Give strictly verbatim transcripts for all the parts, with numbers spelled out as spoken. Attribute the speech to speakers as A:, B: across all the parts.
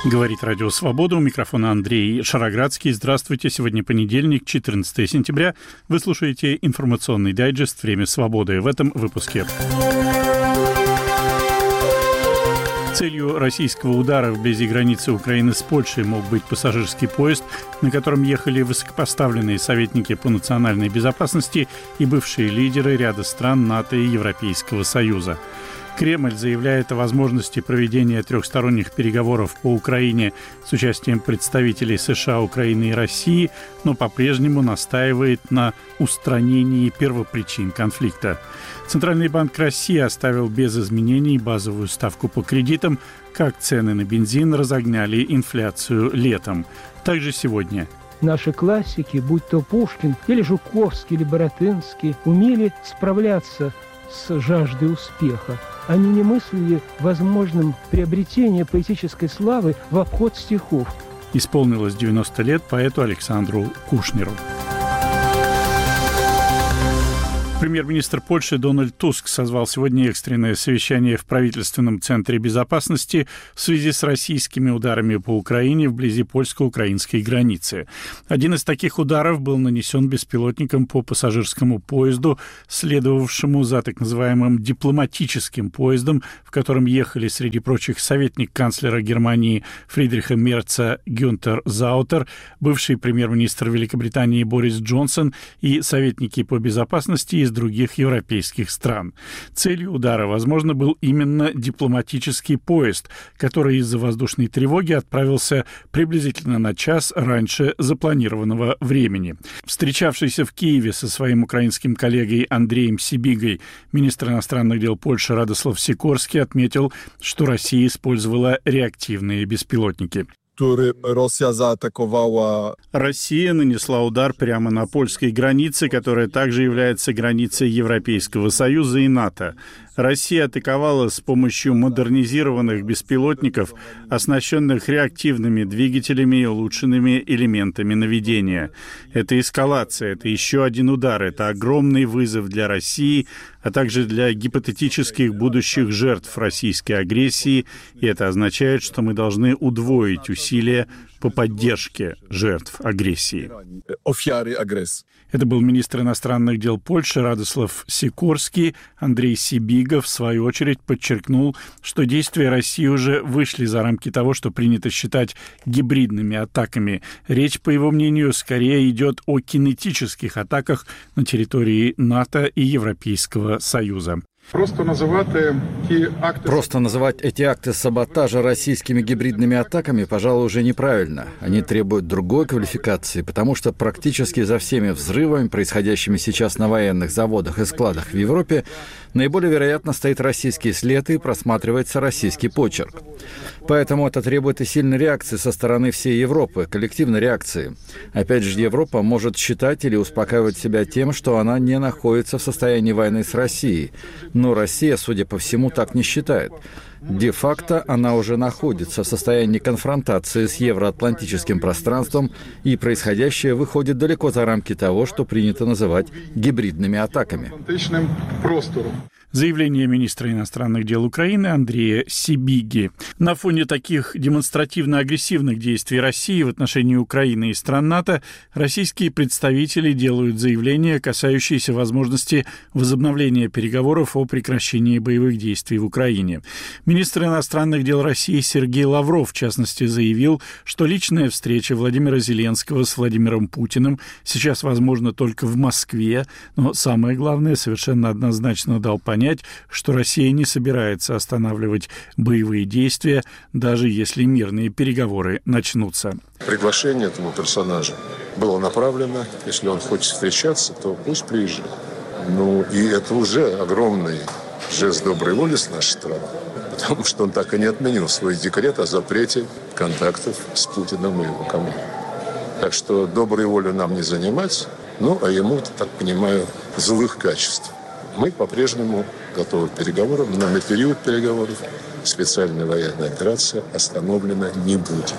A: Говорит Радио Свобода. У микрофона Андрей Шароградский. Здравствуйте. Сегодня понедельник, четырнадцатое сентября. Вы слушаете информационный дайджест «Время свободы». В этом выпуске. Целью российского удара вблизи границы Украины с Польшей мог быть пассажирский поезд, на котором ехали высокопоставленные советники по национальной безопасности и бывшие лидеры ряда стран НАТО и Европейского Союза. Кремль заявляет о возможности проведения трехсторонних переговоров по Украине с участием представителей США, Украины и России, но по-прежнему настаивает на устранении первопричин конфликта. Центральный банк России оставил без изменений базовую ставку по кредитам, как цены на бензин разогнали инфляцию летом. Также сегодня.
B: Наши классики, будь то Пушкин или Жуковский, или Боротынский, умели справляться с жаждой успеха. Они не мыслили возможным приобретение поэтической славы в обход стихов.
A: Исполнилось девяносто лет поэту Александру Кушнеру. Премьер-министр Польши Дональд Туск созвал сегодня экстренное совещание в правительственном центре безопасности в связи с российскими ударами по Украине вблизи польско-украинской границы. Один из таких ударов был нанесен беспилотником по пассажирскому поезду, следовавшему за так называемым дипломатическим поездом, в котором ехали, среди прочих, советник канцлера Германии Фридриха Мерца Гюнтер Заутер, бывший премьер-министр Великобритании Борис Джонсон и советники по безопасности из других европейских стран. Целью удара, возможно, был именно дипломатический поезд, который из-за воздушной тревоги отправился приблизительно на час раньше запланированного времени. Встречавшийся в Киеве со своим украинским коллегой Андреем Сибигой министр иностранных дел Польши Радослав Сикорский отметил, что Россия использовала реактивные беспилотники. Россия нанесла удар прямо на польской границе, которая также является границей Европейского Союза и НАТО. Россия атаковала с помощью модернизированных беспилотников, оснащенных реактивными двигателями и улучшенными элементами наведения. Это эскалация, это еще один удар, это огромный вызов для России, а также для гипотетических будущих жертв российской агрессии, и это означает, что мы должны удвоить усилия по поддержке жертв агрессии. Это был министр иностранных дел Польши Радослав Сикорский. Андрей Сибига, в свою очередь, подчеркнул, что действия России уже вышли за рамки того, что принято считать гибридными атаками. Речь, по его мнению, скорее идет о кинетических атаках на территории НАТО и Европейского Союза.
C: Просто называть, акты...
D: Просто называть эти акты саботажа российскими гибридными атаками, пожалуй, уже неправильно. Они требуют другой квалификации, потому что практически за всеми взрывами, происходящими сейчас на военных заводах и складах в Европе, наиболее вероятно стоит российский след и просматривается российский почерк. Поэтому это требует и сильной реакции со стороны всей Европы, коллективной реакции. Опять же, Европа может считать или успокаивать себя тем, что она не находится в состоянии войны с Россией. Но Россия, судя по всему, так не считает. Де-факто она уже находится в состоянии конфронтации с евроатлантическим пространством, и происходящее выходит далеко за рамки того, что принято называть гибридными атаками.
A: Заявление министра иностранных дел Украины Андрея Сибиги. На фоне таких демонстративно-агрессивных действий России в отношении Украины и стран НАТО российские представители делают заявления, касающиеся возможности возобновления переговоров о прекращении боевых действий в Украине. Министр иностранных дел России Сергей Лавров, в частности, заявил, что личная встреча Владимира Зеленского с Владимиром Путиным сейчас возможна только в Москве, но самое главное, совершенно однозначно дал понять, что Россия не собирается останавливать боевые действия, даже если мирные переговоры начнутся.
E: Приглашение этому персонажу было направлено. Если он хочет встречаться, то пусть приезжает. Ну, и это уже огромный жест доброй воли с нашей стороны, потому что он так и не отменил свой декрет о запрете контактов с Путиным и его командой. Так что доброй волю нам не занимать, ну, а ему, так понимаю, злых качеств. Мы по-прежнему готовы к переговорам, но на период переговоров специальная военная операция остановлена не будет.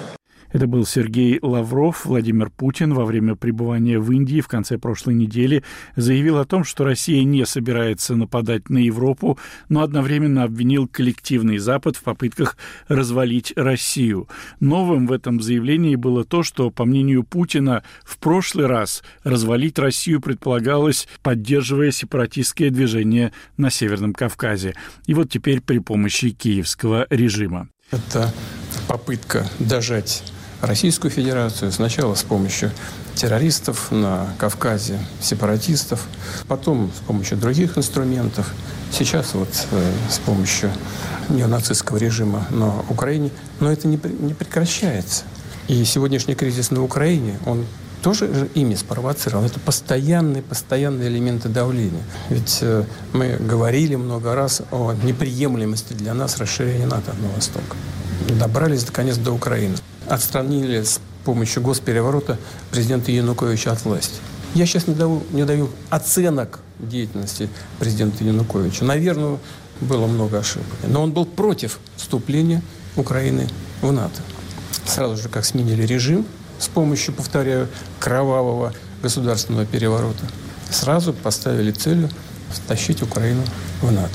A: Это был Сергей Лавров. Владимир Путин во время пребывания в Индии в конце прошлой недели заявил о том, что Россия не собирается нападать на Европу, но одновременно обвинил коллективный Запад в попытках развалить Россию. Новым в этом заявлении было то, что, по мнению Путина, в прошлый раз развалить Россию предполагалось, поддерживая сепаратистское движение на Северном Кавказе. И вот теперь при помощи киевского режима.
F: Это попытка дожать Российскую Федерацию сначала с помощью террористов на Кавказе, сепаратистов, потом с помощью других инструментов, сейчас вот э, с помощью неонацистского режима на Украине. Но это не, не прекращается. И сегодняшний кризис на Украине, он тоже ими спровоцирован. Это постоянные, постоянные элементы давления. Ведь э, мы говорили много раз о неприемлемости для нас расширения НАТО на восток. Добрались, наконец, до Украины. Отстранили с помощью госпереворота президента Януковича от власти. Я сейчас не даю, не даю оценок деятельности президента Януковича. Наверное, было много ошибок. Но он был против вступления Украины в НАТО. Сразу же, как сменили режим с помощью, повторяю, кровавого государственного переворота, сразу поставили целью втащить Украину в НАТО.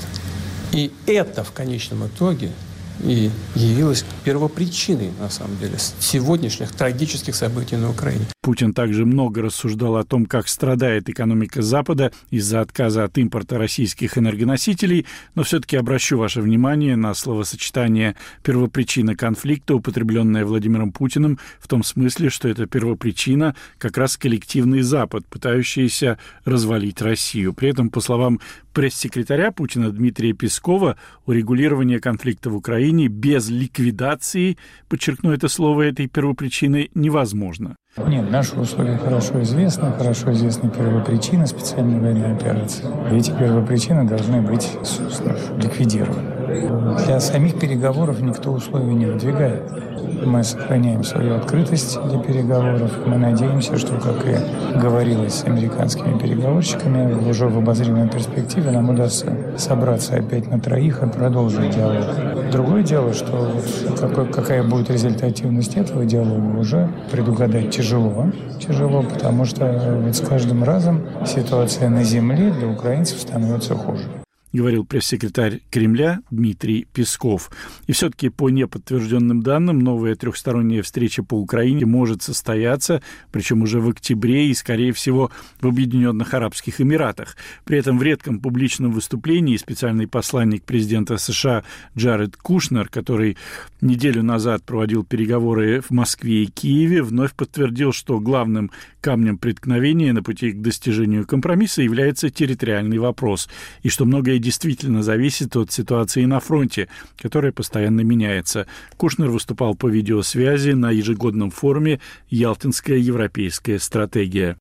F: И это в конечном итоге и явилось первопричиной, на самом деле, сегодняшних трагических событий на Украине.
A: Путин также много рассуждал о том, как страдает экономика Запада из-за отказа от импорта российских энергоносителей, но все-таки обращу ваше внимание на словосочетание «первопричина конфликта», употребленное Владимиром Путиным, в том смысле, что это первопричина как раз коллективный Запад, пытающийся развалить Россию. При этом, по словам пресс-секретаря Путина Дмитрия Пескова, урегулирование конфликта в Украине без ликвидации, подчеркну это слово, этой первопричины невозможно.
G: Нет, наши условия хорошо известны, хорошо известны первопричины специальной военной операции. И эти первопричины должны быть, собственно, ликвидированы. Для самих переговоров никто условий не выдвигает. Мы сохраняем свою открытость для переговоров. Мы надеемся, что, как и говорилось с американскими переговорщиками, уже в обозримой перспективе нам удастся собраться опять на троих и продолжить диалог. Другое дело, что вот какой, какая будет результативность этого диалога, уже предугадать тяжело. Тяжело, потому что вот с каждым разом ситуация на земле для украинцев становится хуже.
A: Говорил пресс-секретарь Кремля Дмитрий Песков. И все-таки по неподтвержденным данным новая трехсторонняя встреча по Украине может состояться, причем уже в октябре и, скорее всего, в Объединенных Арабских Эмиратах. При этом в редком публичном выступлении специальный посланник президента США Джаред Кушнер, который неделю назад проводил переговоры в Москве и Киеве, вновь подтвердил, что главным камнем преткновения на пути к достижению компромисса является территориальный вопрос, и что многое действительно зависит от ситуации на фронте, которая постоянно меняется. Кушнер выступал по видеосвязи на ежегодном форуме «Ялтинская европейская стратегия».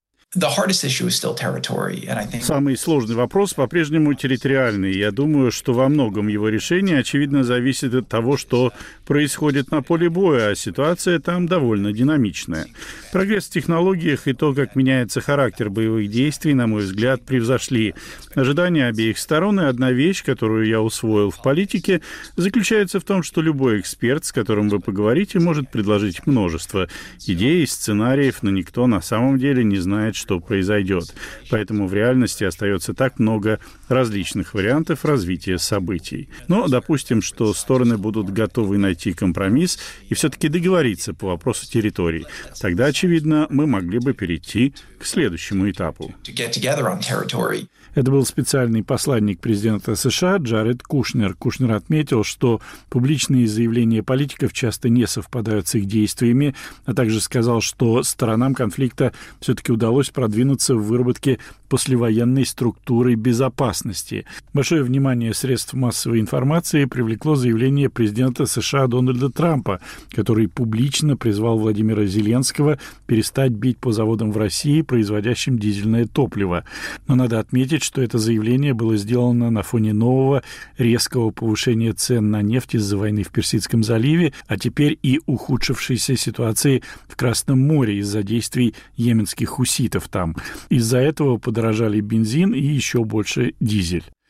A: Самый сложный вопрос по-прежнему территориальный. Я думаю, что во многом его решение, очевидно, зависит от того, что происходит на поле боя, а ситуация там довольно динамичная. Прогресс в технологиях и то, как меняется характер боевых действий, на мой взгляд, превзошли ожидания обеих сторон, и одна вещь, которую я усвоил в политике, заключается в том, что любой эксперт, с которым вы поговорите, может предложить множество идей и сценариев, но никто на самом деле не знает, что произойдет. Поэтому в реальности остается так много различных вариантов развития событий. Но допустим, что стороны будут готовы найти компромисс и все-таки договориться по вопросу территорий. Тогда, очевидно, мы могли бы перейти к следующему этапу. Это был специальный посланник президента США Джаред Кушнер. Кушнер отметил, что публичные заявления политиков часто не совпадают с их действиями, а также сказал, что сторонам конфликта все-таки удалось продвинуться в выработке послевоенной структуры безопасности. Большое внимание средств массовой информации привлекло заявление президента США Дональда Трампа, который публично призвал Владимира Зеленского перестать бить по заводам в России, производящим дизельное топливо. Но надо отметить, что это заявление было сделано на фоне нового резкого повышения цен на нефть из-за войны в Персидском заливе, а теперь и ухудшившейся ситуации в Красном море из-за действий йеменских хуситов там. Из-за этого подорожали бензин и еще больше дизель.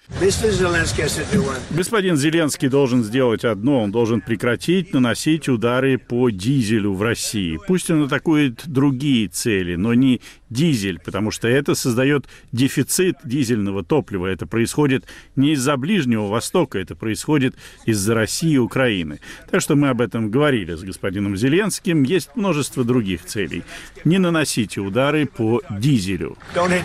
A: Господин Зеленский должен сделать одно. Он должен прекратить наносить удары по дизелю в России. Пусть он атакует другие цели, но не дизель, потому что это создает дефицит дизельного топлива. Это происходит не из-за Ближнего Востока, это происходит из-за России и Украины. Так что мы об этом говорили с господином Зеленским. Есть множество других целей. Не наносите удары по дизелю.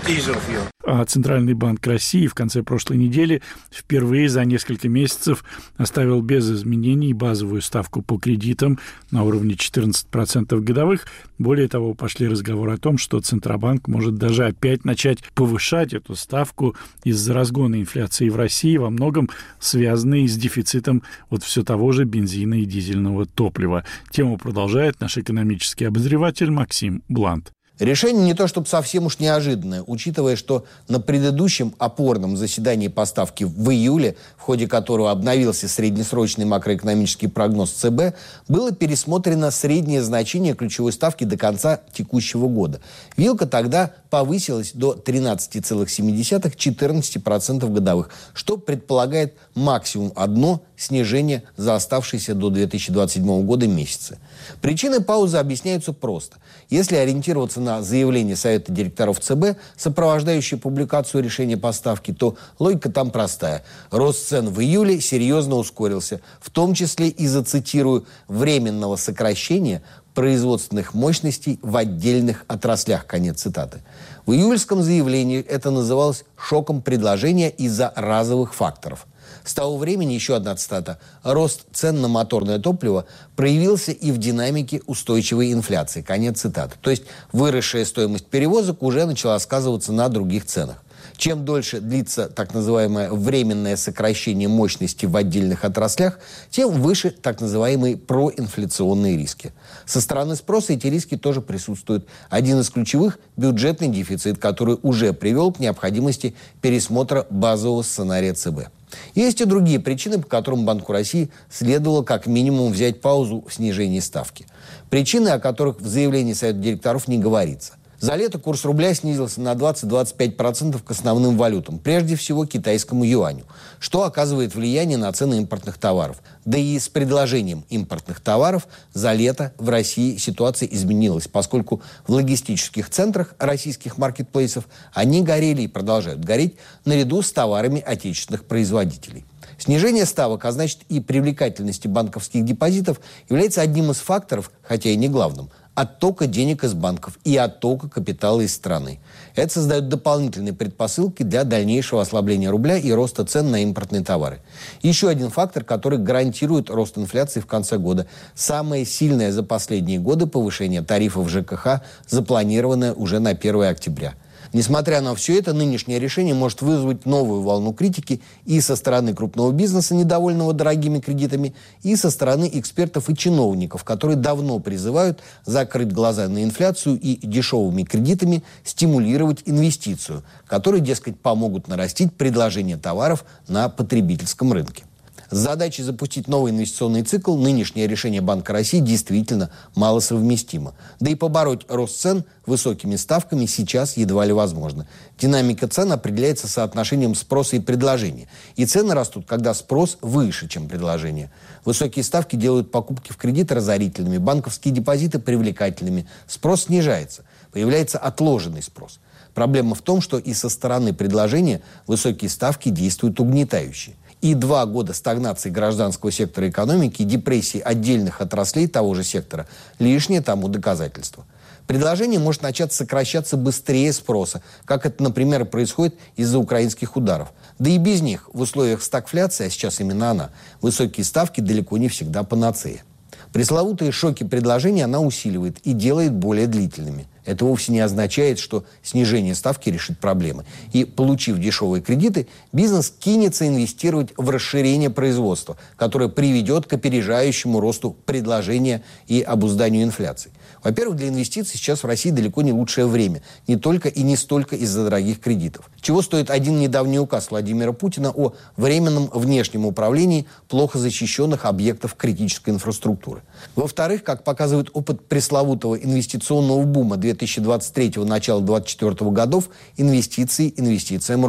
A: А Центральный банк России в конце прошлой недели впервые за несколько месяцев оставил без изменений базовую ставку по кредитам на уровне четырнадцать процентов годовых. Более того, пошли разговоры о том, что Центробанк может даже опять начать повышать эту ставку из-за разгона инфляции в России, во многом связанной с дефицитом вот все того же бензина и дизельного топлива. Тему продолжает наш экономический обозреватель Максим Блант.
H: Решение не то чтобы совсем уж неожиданное, учитывая, что на предыдущем опорном заседании по ставке в июле, в ходе которого обновился среднесрочный макроэкономический прогноз ЦБ, было пересмотрено среднее значение ключевой ставки до конца текущего года. Вилка тогда повысилась до тринадцать целых семь десятых - четырнадцать процентов годовых, что предполагает максимум одно снижение за оставшиеся до две тысячи двадцать седьмого года месяцы. Причины паузы объясняются просто. Если ориентироваться на заявление Совета директоров ЦБ, сопровождающее публикацию решения по ставке, то логика там простая. Рост цен в июле серьезно ускорился, в том числе из-за, цитирую, временного сокращения производственных мощностей в отдельных отраслях. Конец цитаты. В июльском заявлении это называлось шоком предложения из-за разовых факторов. С того времени, еще одна цитата, рост цен на моторное топливо проявился и в динамике устойчивой инфляции. Конец цитаты. То есть выросшая стоимость перевозок уже начала сказываться на других ценах. Чем дольше длится так называемое временное сокращение мощности в отдельных отраслях, тем выше так называемые проинфляционные риски. Со стороны спроса эти риски тоже присутствуют. Один из ключевых – бюджетный дефицит, который уже привел к необходимости пересмотра базового сценария ЦБ. Есть и другие причины, по которым Банку России следовало как минимум взять паузу в снижении ставки. Причины, о которых в заявлении Совета директоров не говорится. За лето курс рубля снизился на двадцать - двадцать пять процентов к основным валютам, прежде всего китайскому юаню, что оказывает влияние на цены импортных товаров. Да и с предложением импортных товаров за лето в России ситуация изменилась, поскольку в логистических центрах российских маркетплейсов они горели и продолжают гореть наряду с товарами отечественных производителей. Снижение ставок, а значит и привлекательности банковских депозитов, является одним из факторов, хотя и не главным, оттока денег из банков и оттока капитала из страны. Это создает дополнительные предпосылки для дальнейшего ослабления рубля и роста цен на импортные товары. Еще один фактор, который гарантирует рост инфляции в конце года. Самое сильное за последние годы повышение тарифов ЖКХ, запланированное уже на первое октября. Несмотря на все это, нынешнее решение может вызвать новую волну критики и со стороны крупного бизнеса, недовольного дорогими кредитами, и со стороны экспертов и чиновников, которые давно призывают закрыть глаза на инфляцию и дешевыми кредитами стимулировать инвестицию, которые, дескать, помогут нарастить предложение товаров на потребительском рынке. С задачей запустить новый инвестиционный цикл нынешнее решение Банка России действительно малосовместимо. Да и побороть рост цен высокими ставками сейчас едва ли возможно. Динамика цен определяется соотношением спроса и предложения. И цены растут, когда спрос выше, чем предложение. Высокие ставки делают покупки в кредит разорительными, банковские депозиты привлекательными. Спрос снижается. Появляется отложенный спрос. Проблема в том, что и со стороны предложения высокие ставки действуют угнетающе. И два года стагнации гражданского сектора экономики и депрессии отдельных отраслей того же сектора – лишнее тому доказательство. Предложение может начать сокращаться быстрее спроса, как это, например, происходит из-за украинских ударов. Да и без них в условиях стагфляции, а сейчас именно она, высокие ставки далеко не всегда панацея. Пресловутые шоки предложения она усиливает и делает более длительными. Это вовсе не означает, что снижение ставки решит проблемы. И, получив дешевые кредиты, бизнес кинется инвестировать в расширение производства, которое приведет к опережающему росту предложения и обузданию инфляции. Во-первых, для инвестиций сейчас в России далеко не лучшее время. Не только и не столько из-за дорогих кредитов. Чего стоит один недавний указ Владимира Путина о временном внешнем управлении плохо защищенных объектов критической инфраструктуры. Во-вторых, как показывает опыт пресловутого инвестиционного бума две тысячи двадцать третьего – начала две тысячи двадцать четвёртого годов, инвестиции инвестициям рознь.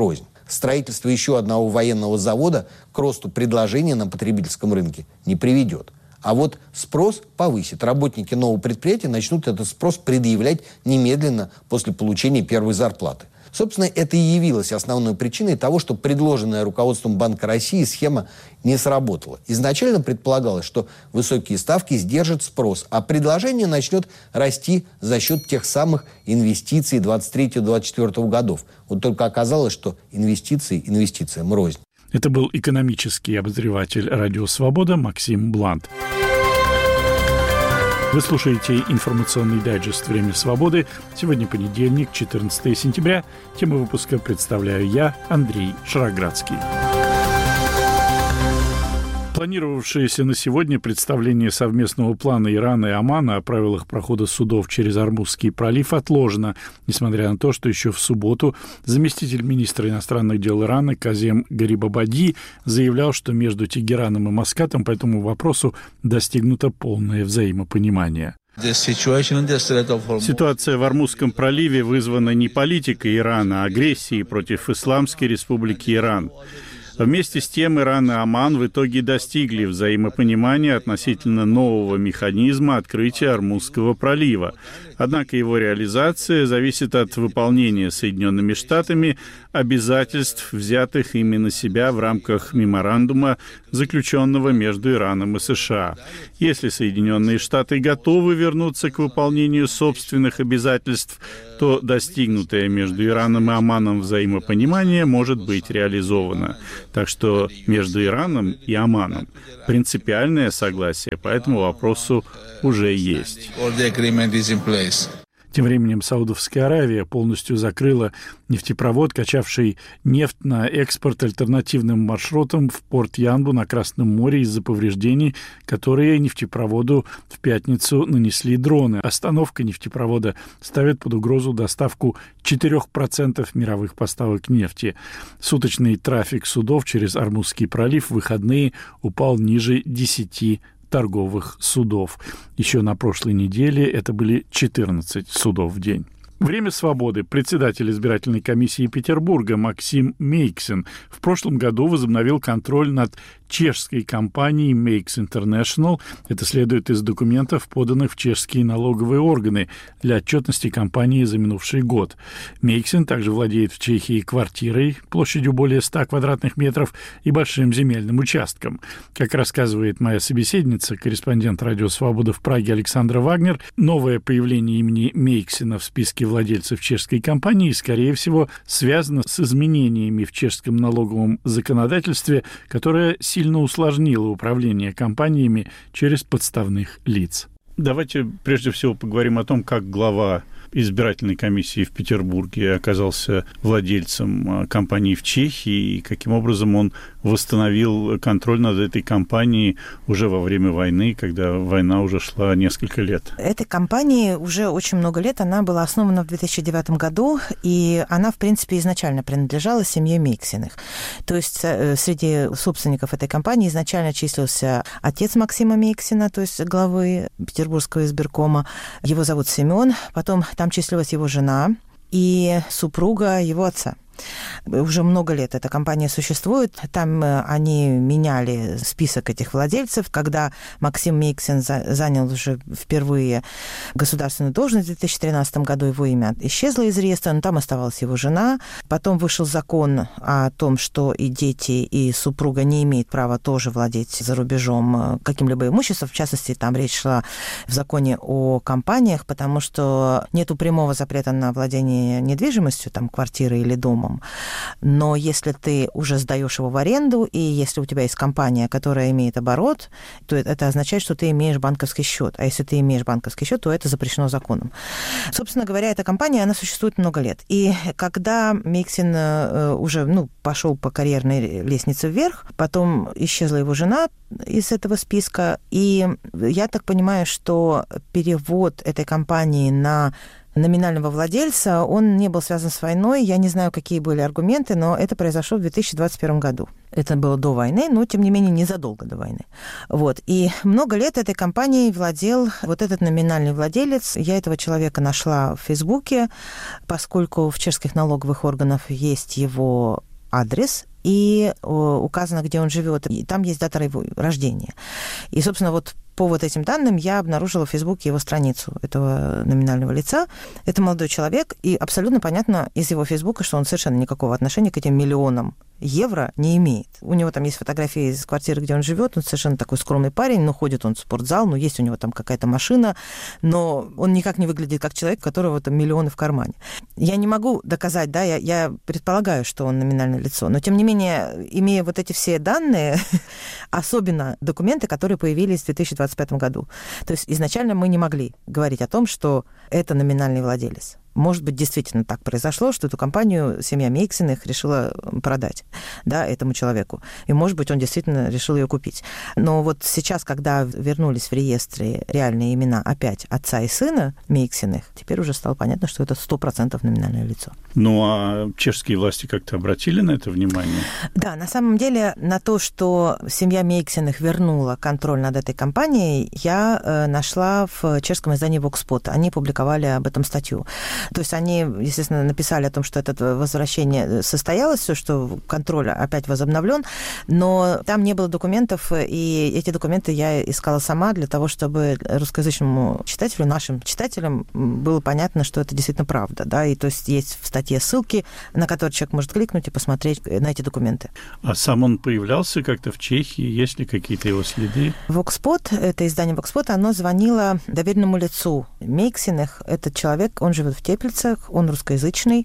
H: строительство еще одного военного завода к росту предложения на потребительском рынке не приведет. А вот спрос повысит. Работники нового предприятия начнут этот спрос предъявлять немедленно после получения первой зарплаты. Собственно, это и явилось основной причиной того, что предложенная руководством Банка России схема не сработала. Изначально предполагалось, что высокие ставки сдержат спрос, а предложение начнет расти за счет тех самых инвестиций двадцать третьего — двадцать четвёртого годов. Вот только оказалось, что инвестиции инвестициям рознь.
A: Это был экономический обозреватель «Радио Свобода» Максим Блант. Вы слушаете информационный дайджест «Время свободы». Сегодня понедельник, четырнадцатое сентября. Тему выпуска представляю я, Андрей Шароградский. Планировавшееся на сегодня представление совместного плана Ирана и Омана о правилах прохода судов через Ормузский пролив отложено, несмотря на то, что еще в субботу заместитель министра иностранных дел Ирана Казем Гарибабади заявлял, что между Тегераном и Маскатом по этому вопросу достигнуто полное взаимопонимание. Ситуация в Ормузском проливе вызвана не политикой Ирана, а агрессией против Исламской Республики Иран. Вместе с тем Иран и Оман в итоге достигли взаимопонимания относительно нового механизма открытия Ормузского пролива. Однако его реализация зависит от выполнения Соединенными Штатами обязательств, взятых ими на себя в рамках меморандума, заключенного между Ираном и США. Если Соединенные Штаты готовы вернуться к выполнению собственных обязательств, то достигнутое между Ираном и Оманом взаимопонимание может быть реализовано. Так что между Ираном и Оманом принципиальное согласие по этому вопросу уже есть. Тем временем Саудовская Аравия полностью закрыла нефтепровод, качавший нефть на экспорт альтернативным маршрутом в порт Янбу на Красном море из-за повреждений, которые нефтепроводу в пятницу нанесли дроны. Остановка нефтепровода ставит под угрозу доставку четыре процента мировых поставок нефти. Суточный трафик судов через Ормузский пролив в выходные упал ниже десяти торговых судов. Еще на прошлой неделе это были четырнадцать судов в день. Время свободы. Председатель избирательной комиссии Петербурга Максим Мейксен в прошлом году возобновил контроль над чешской компанией Makes International. Это следует из документов, поданных в чешские налоговые органы для отчетности компании за минувший год. Мейксен также владеет в Чехии квартирой площадью более ста квадратных метров и большим земельным участком. Как рассказывает моя собеседница, корреспондент «Радио Свобода» в Праге Александра Вагнер, новое появление имени Мейксена в списке владельцев чешской компании, скорее всего, связано с изменениями в чешском налоговом законодательстве, которое сильно усложнило управление компаниями через подставных лиц. Давайте прежде всего поговорим о том, как глава избирательной комиссии в Петербурге оказался владельцем компании в Чехии и каким образом он восстановил контроль над этой компанией уже во время войны, когда война уже шла несколько лет.
I: Этой компании уже очень много лет. Она была основана в две тысячи девятом году, и она, в принципе, изначально принадлежала семье Мейксиных. То есть среди собственников этой компании изначально числился отец Максима Мейксена, то есть главы Петербургского избиркома. Его зовут Семен. Потом там числилась его жена и супруга его отца. Уже много лет эта компания существует. Там они меняли список этих владельцев. Когда Максим Мейксен занял уже впервые государственную должность в две тысячи тринадцатом году, его имя исчезло из реестра, но там оставалась его жена. Потом вышел закон о том, что и дети, и супруга не имеют права тоже владеть за рубежом каким-либо имуществом. В частности, там речь шла в законе о компаниях, потому что нету прямого запрета на владение недвижимостью, там, квартирой или домом. Но если ты уже сдаешь его в аренду, и если у тебя есть компания, которая имеет оборот, то это означает, что ты имеешь банковский счет. А если ты имеешь банковский счет, то это запрещено законом. Собственно говоря, эта компания, она существует много лет. И когда Мейксен уже ну, пошел по карьерной лестнице вверх, потом исчезла его жена из этого списка, и я так понимаю, что перевод этой компании на номинального владельца, он не был связан с войной. Я не знаю, какие были аргументы, но это произошло в две тысячи двадцать первом году. Это было до войны, но, тем не менее, незадолго до войны. Вот. И много лет этой компанией владел вот этот номинальный владелец. Я этого человека нашла в Фейсбуке, поскольку в чешских налоговых органах есть его адрес, и указано, где он живет, и там есть дата его рождения. И, собственно, вот по вот этим данным я обнаружила в Фейсбуке его страницу этого номинального лица. Это молодой человек, и абсолютно понятно из его Фейсбука, что он совершенно никакого отношения к этим миллионам евро не имеет. У него там есть фотографии из квартиры, где он живет, он совершенно такой скромный парень, но ходит он в спортзал, но есть у него там какая-то машина, но он никак не выглядит как человек, у которого там миллионы в кармане. Я не могу доказать, да, я, я предполагаю, что он номинальное лицо, но тем не менее, имея вот эти все данные, особенно документы, которые появились в две тысячи двадцать пятом году, то есть изначально мы не могли говорить о том, что это номинальный владелец. Может быть, действительно так произошло, что эту компанию семья Мейксиных решила продать, да, этому человеку. И, может быть, он действительно решил ее купить. Но вот сейчас, когда вернулись в реестре реальные имена опять отца и сына Мейксиных, теперь уже стало понятно, что это сто процентов номинальное лицо.
A: Ну, а чешские власти как-то обратили на это внимание?
I: Да, на самом деле, на то, что семья Мейксиных вернула контроль над этой компанией, я э, нашла в чешском издании Voxpot. Они публиковали об этом статью. То есть они, естественно, написали о том, что это возвращение состоялось, все, что контроль опять возобновлен, но там не было документов, и эти документы я искала сама для того, чтобы русскоязычному читателю, нашим читателям было понятно, что это действительно правда, да, и то есть есть в статье ссылки, на которые человек может кликнуть и посмотреть на эти документы.
A: А сам он появлялся как-то в Чехии? Есть ли какие-то его следы?
I: Voxpot, это издание Voxpot, оно звонило доверенному лицу Мейксиных. Этот человек, он живет в Теплицах, он русскоязычный,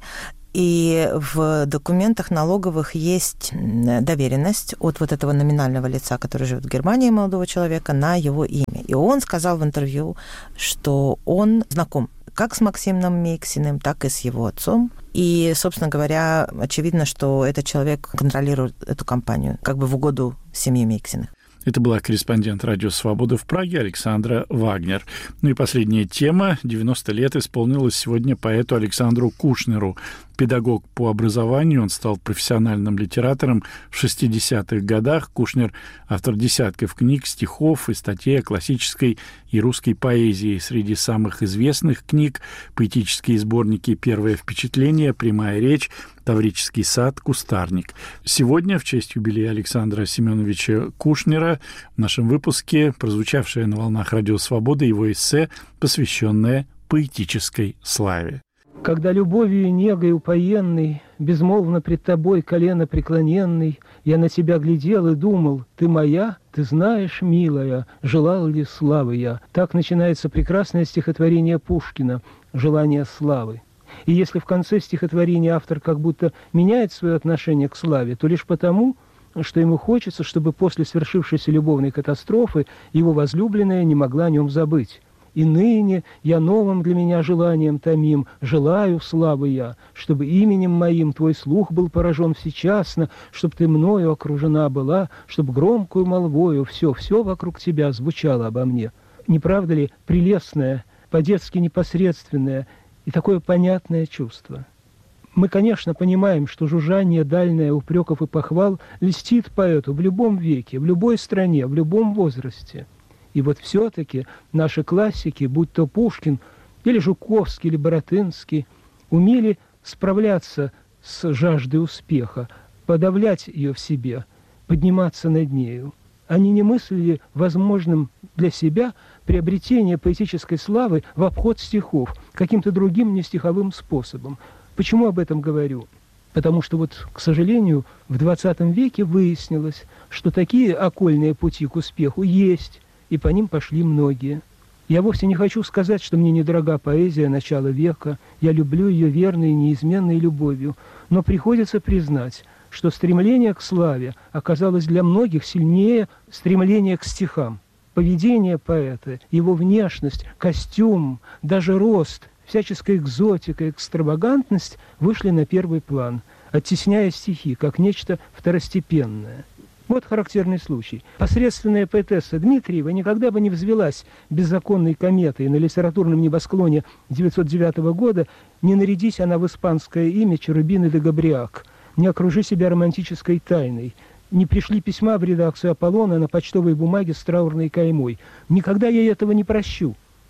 I: и в документах налоговых есть доверенность от вот этого номинального лица, который живет в Германии, молодого человека, на его имя. И он сказал в интервью, что он знаком как с Максимом Мейксиным, так и с его отцом. И, собственно говоря, очевидно, что этот человек контролирует эту компанию, как бы в угоду семьи Мейксиных.
A: Это была корреспондент «Радио Свобода» в Праге Александра Вагнер. Ну и последняя тема. девяносто лет исполнилось сегодня поэту Александру Кушнеру. Педагог по образованию, он стал профессиональным литератором в шестидесятых годах. Кушнер – автор десятков книг, стихов и статей о классической и русской поэзии. Среди самых известных книг – поэтические сборники «Первое впечатление», «Прямая речь», «Таврический сад», «Кустарник». Сегодня, в честь юбилея Александра Семеновича Кушнера, в нашем выпуске прозвучавшее на волнах «Радио Свобода» его эссе, посвященное поэтической славе.
B: Когда любовью и негой упоенный, безмолвно пред тобой колено преклоненный, я на тебя глядел и думал, ты моя, ты знаешь, милая, желал ли славы я. Так начинается прекрасное стихотворение Пушкина «Желание славы». И если в конце стихотворения автор как будто меняет свое отношение к славе, то лишь потому, что ему хочется, чтобы после свершившейся любовной катастрофы его возлюбленная не могла о нем забыть. И ныне я новым для меня желанием томим, желаю славы я, чтобы именем моим твой слух был поражен всечасно, чтоб ты мною окружена была, чтоб громкую молвою все-все вокруг тебя звучало обо мне. Не правда ли прелестное, по-детски непосредственное и такое понятное чувство? Мы, конечно, понимаем, что жужжание дальнее упреков и похвал льстит поэту в любом веке, в любой стране, в любом возрасте. И вот все-таки наши классики, будь то Пушкин или Жуковский, или Баратынский, умели справляться с жаждой успеха, подавлять ее в себе, подниматься над нею. Они не мыслили возможным для себя приобретение поэтической славы в обход стихов, каким-то другим нестиховым способом. Почему об этом говорю? Потому что вот, к сожалению, в двадцатом веке выяснилось, что такие окольные пути к успеху есть, и по ним пошли многие. Я вовсе не хочу сказать, что мне недорога поэзия начала века, я люблю ее верной и неизменной любовью, но приходится признать, что стремление к славе оказалось для многих сильнее стремления к стихам. Поведение поэта, его внешность, костюм, даже рост, всяческая экзотика, экстравагантность вышли на первый план, оттесняя стихи, как нечто второстепенное. Вот характерный случай. Посредственная поэтесса Дмитриева никогда бы не взвелась беззаконной кометой на литературном небосклоне девятьсот девятого года, не нарядись она в испанское имя Черубины де Габриак, не окружи себя романтической тайной, не пришли письма в редакцию «Аполлона» на почтовой бумаге с траурной каймой. Никогда я этого не прощу.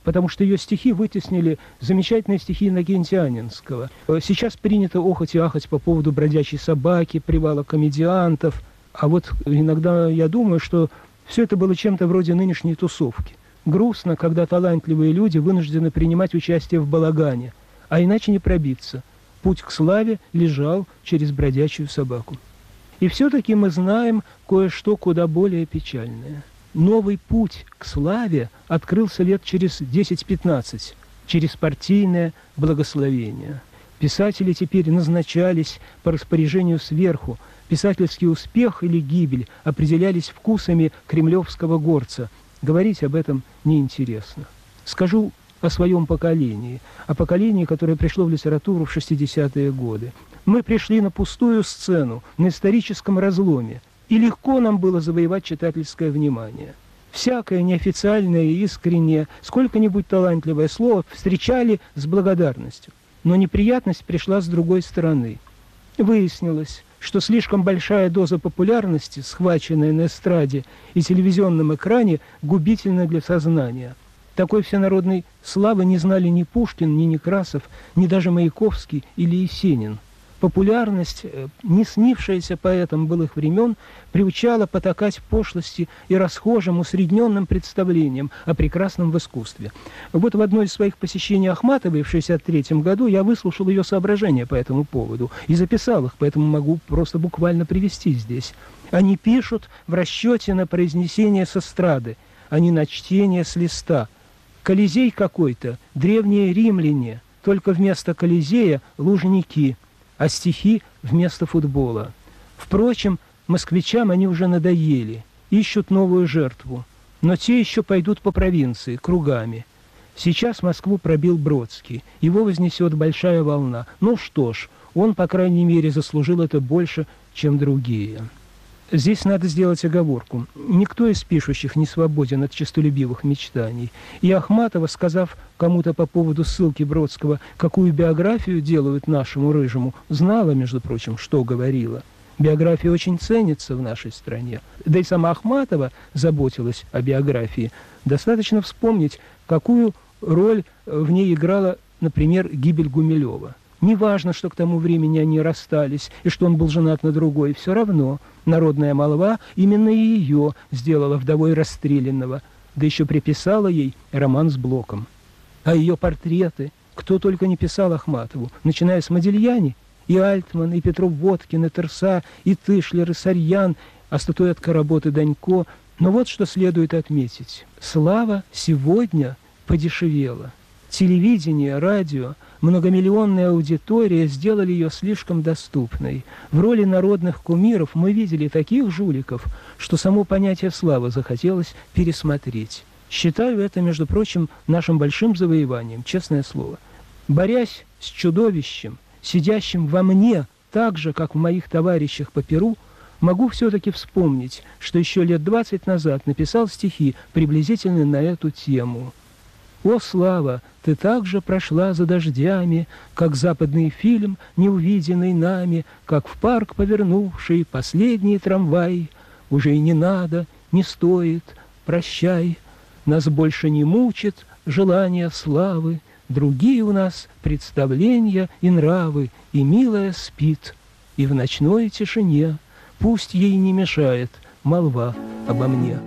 B: потому что ее стихи вытеснили замечательные стихи Иннокентианинского. Сейчас принято охать и ахать по поводу бродячей собаки, привала комедиантов. А вот иногда я думаю, что все это было чем-то вроде нынешней тусовки. Грустно, когда талантливые люди вынуждены принимать участие в балагане, а иначе не пробиться. Путь к славе лежал через бродячую собаку. И все-таки мы знаем кое-что куда более печальное. Новый путь к славе открылся лет через десять-пятнадцать, через партийное благословение. Писатели теперь назначались по распоряжению сверху. Писательский успех или гибель определялись вкусами кремлевского горца. Говорить об этом неинтересно. Скажу о своем поколении, о поколении, которое пришло в литературу в шестидесятые годы. Мы пришли на пустую сцену, на историческом разломе, и легко нам было завоевать читательское внимание. Всякое неофициальное и искреннее, сколько-нибудь талантливое слово встречали с благодарностью. Но неприятность пришла с другой стороны. Выяснилось, что слишком большая доза популярности, схваченная на эстраде и телевизионном экране, губительна для сознания. Такой всенародной славы не знали ни Пушкин, ни Некрасов, ни даже Маяковский или Есенин. Популярность, не снившаяся поэтам былых времен, приучала потакать пошлости и расхожим усредненным представлениям о прекрасном в искусстве. Вот в одной из своих посещений Ахматовой в шестьдесят третьем году я выслушал ее соображения по этому поводу и записал их, поэтому могу просто буквально привести здесь. Они пишут в расчете на произнесение с эстрады, а не на чтение с листа. Колизей какой-то, древние римляне, только вместо Колизея лужники, а стихи вместо футбола. Впрочем, москвичам они уже надоели, ищут новую жертву, но те еще пойдут по провинции, кругами. Сейчас Москву пробил Бродский, его вознесет большая волна. Ну что ж, он, по крайней мере, заслужил это больше, чем другие. Здесь надо сделать оговорку. Никто из пишущих не свободен от честолюбивых мечтаний. И Ахматова, сказав кому-то по поводу ссылки Бродского, какую биографию делают нашему Рыжему, знала, между прочим, что говорила. Биография очень ценится в нашей стране. Да и сама Ахматова заботилась о биографии. Достаточно вспомнить, какую роль в ней играла, например, гибель Гумилева. Неважно, что к тому времени они расстались, и что он был женат на другой, все равно народная молва именно ее сделала вдовой расстрелянного, да еще приписала ей роман с Блоком. А ее портреты, кто только не писал Ахматову, начиная с Модильяни, и Альтман, и Петров-Водкин, и Терса, и Тышлер, и Сарьян, а статуэтка работы Данько. Но вот что следует отметить. Слава сегодня подешевела. Телевидение, радио, многомиллионная аудитория сделали ее слишком доступной. В роли народных кумиров мы видели таких жуликов, что само понятие славы захотелось пересмотреть. Считаю это, между прочим, нашим большим завоеванием, честное слово. Борясь с чудовищем, сидящим во мне, так же, как в моих товарищах по перу, могу все-таки вспомнить, что еще лет двадцать назад написал стихи, приблизительно на эту тему. «О, слава, ты также прошла за дождями, как западный фильм, неувиденный нами, как в парк повернувший последний трамвай. Уже и не надо, не стоит, прощай. Нас больше не мучит желание славы, другие у нас представления и нравы, и милая спит, и в ночной тишине пусть ей не мешает молва обо мне».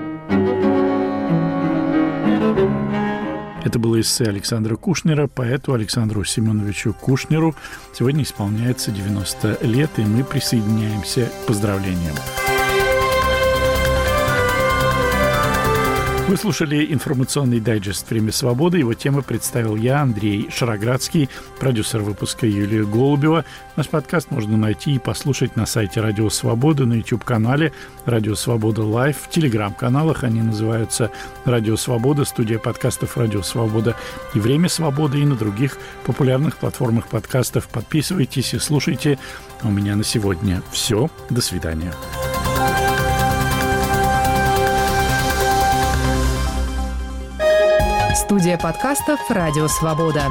A: Это было эссе Александра Кушнера. Поэту Александру Семеновичу Кушнеру сегодня исполняется девяносто лет, и мы присоединяемся к поздравлениям. Вы слушали информационный дайджест «Время свободы». Его темы представил я, Андрей Шароградский, продюсер выпуска Юлия Голубева. Наш подкаст можно найти и послушать на сайте Радио Свобода, на YouTube-канале Радио Свобода Лайв, в телеграм-каналах. Они называются Радио Свобода, студия подкастов Радио Свобода и Время свободы, и на других популярных платформах подкастов. Подписывайтесь и слушайте. У меня на сегодня все. До свидания.
J: Студия подкастов «Радио Свобода».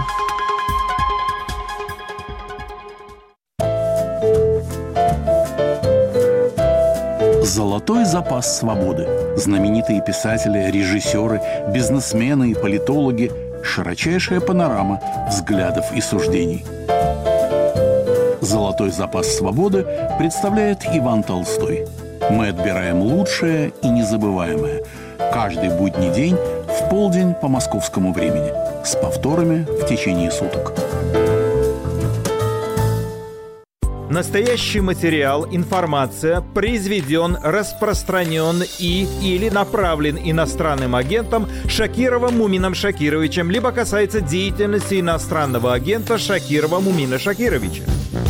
K: Золотой запас свободы. Знаменитые писатели, режиссеры, бизнесмены и политологи. Широчайшая панорама взглядов и суждений. Золотой запас свободы представляет Иван Толстой. Мы отбираем лучшее и незабываемое. Каждый будний день в полдень по московскому времени. С повторами в течение суток.
L: Настоящий материал, информация произведен, распространен и или направлен иностранным агентом Шакировым Мумином Шакировичем, либо касается деятельности иностранного агента Шакирова Мумина Шакировича.